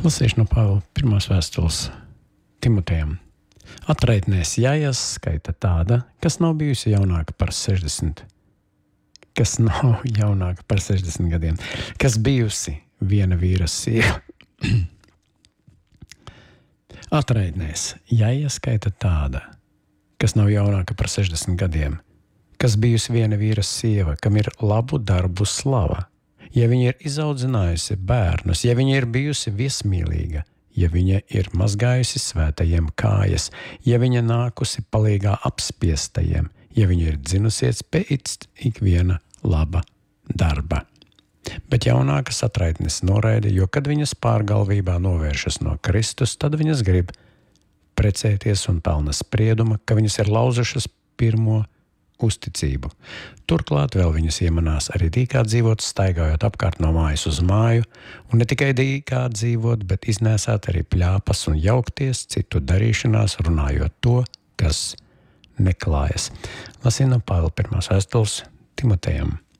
Lasīšu no Pāvila pirmās vēstules Timotejam. Atraitnēs jāieskaita tāda, kas nav bijusi jaunāka par 60 gadiem, kas bijusi viena vīra sieva. Atraitnēs jāieskaita tāda, kas nav jaunāka par 60 gadiem, kas bijusi viena vīra sieva, kam ir labu darbu slava. Ja viņa ir izaudzinājusi bērnus, ja viņa ir bijusi viesmīlīga, ja viņa ir mazgājusi svētajiem kājas, ja viņa nākusi palīgā apspiestajiem, ja viņa ir dzinusies pēc ikviena laba darba. Bet jaunākas atraitnes noraida, jo, kad viņas pārgalvībā novēršas no Kristus, tad viņas grib precēties un pelna sprieduma, ka viņas ir lauzušas pirmo uzticību. Turklāt vēl viņas iemanās arī dīkā dzīvot, staigājot apkārt no mājas uz māju, un ne tikai dīkā dzīvot, bet iznēsāt arī pļāpas un jaukties citu darīšanās, runājot to, kas neklājas. Lasīju no Pāvila pirmās vēstules Timotejam.